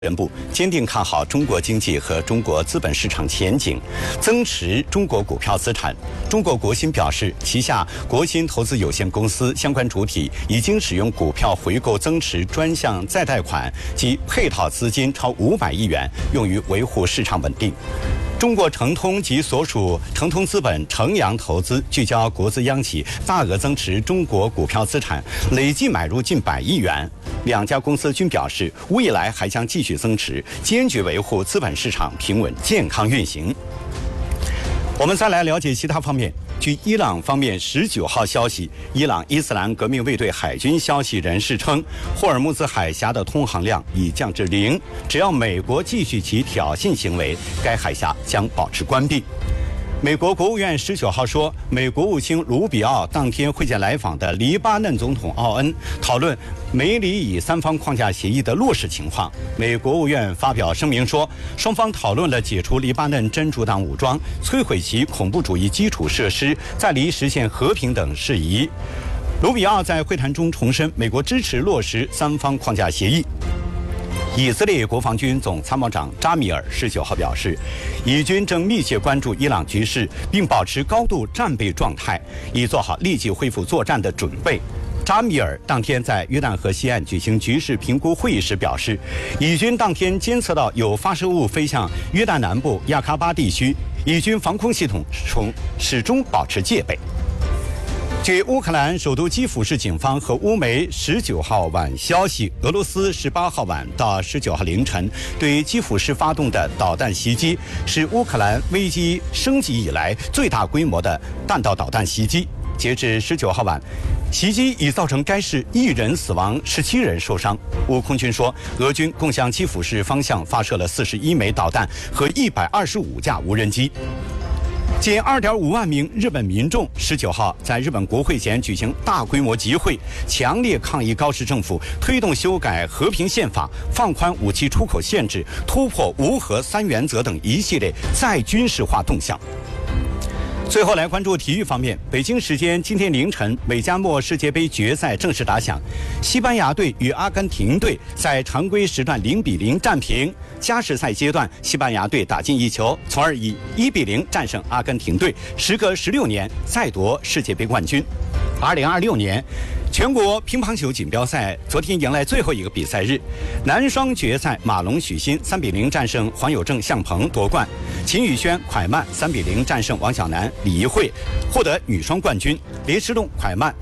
宣布坚定看好中国经济和中国资本市场前景，增持中国股票资产。中国国新表示，旗下国新投资有限公司相关主体已经使用股票回购增持专项再贷款及配套资金超500亿元，用于维护市场稳定。中国诚通及所属诚通资本、诚阳投资聚焦国资央企，大额增持中国股票资产，累计买入近100亿元。两家公司均表示，未来还将继续增持，坚决维护资本市场平稳健康运行。我们再来了解其他方面。据伊朗方面19号消息，伊朗伊斯兰革命卫队海军消息人士称，霍尔木兹海峡的通航量已降至0，只要美国继续其挑衅行为，该海峡将保持关闭。美国国务院19号说，美国务卿卢比奥当天会见来访的黎巴嫩总统奥恩，讨论美里以3方框架协议的落实情况。美国务院发表声明说，双方讨论了解除黎巴嫩真主党武装、摧毁其恐怖主义基础设施、在黎实现和平等事宜。卢比奥在会谈中重申，美国支持落实3方框架协议。以色列国防军总参谋长扎米尔19号表示，以军正密切关注伊朗局势，并保持高度战备状态，以做好立即恢复作战的准备。扎米尔当天在约旦河西岸举行局势评估会议时表示，以军当天监测到有发射物飞向约旦南部亚喀巴地区，以军防空系统始终保持戒备。据乌克兰首都基辅市警方和乌媒19号晚消息，俄罗斯18号晚到19号凌晨对基辅市发动的导弹袭击，是乌克兰危机升级以来最大规模的弹道导弹袭击。截至19号晚，袭击已造成该市1人死亡，17人受伤。乌空军说，俄军共向基辅市方向发射了41枚导弹和125架无人机。近2.5万名日本民众19号在日本国会前举行大规模集会，强烈抗议高市政府推动修改和平宪法、放宽武器出口限制、突破无核3原则等一系列再军事化动向。最后来关注体育方面，北京时间今天凌晨，美加墨世界杯决赛正式打响，西班牙队与阿根廷队在常规时段0-0战平，加时赛阶段西班牙队打进1球，从而以1-0战胜阿根廷队，时隔16年再夺世界杯冠军。2026年全国乒乓球锦标赛昨天迎来最后一个比赛日，男双决赛，马龙许昕3-0战胜黄有正向鹏夺冠，秦宇轩蒯曼3-0战胜王晓楠李怡慧获得女双冠军，林诗栋蒯曼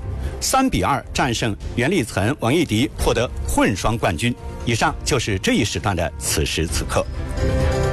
3-2战胜袁立岑王艺迪获得混双冠军。以上就是这一时段的此时此刻。